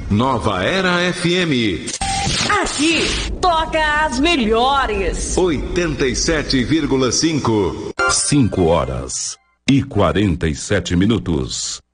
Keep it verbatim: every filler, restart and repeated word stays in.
Nova Era F M. Aqui toca as melhores. oitenta e sete vírgula cinco. cinco horas e quarenta e sete minutos.